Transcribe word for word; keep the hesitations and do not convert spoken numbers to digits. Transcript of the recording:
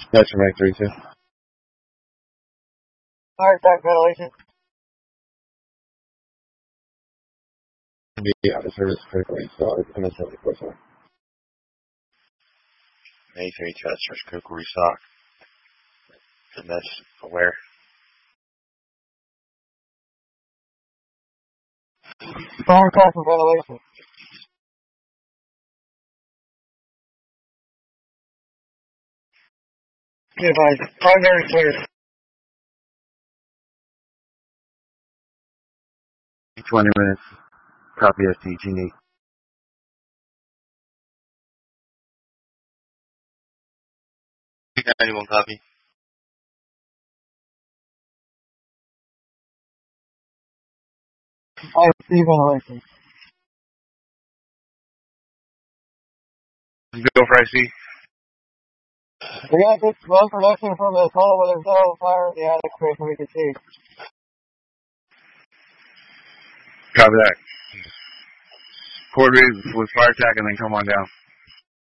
That's from Mike three two. Alright, back ventilation. Yeah, the service critically, so it's going to seventy-four seven. A three two, that's first critical restock. And that's aware. Power back for ventilation. Good advice. Primary clear. twenty minutes. Copy S T G N E. ninety-one copy. I see ventilation. Go for I C. We got good well production from the tunnel where there's no fire in the attic space we can see. Copy that. Coordinate with fire attack and then come on down.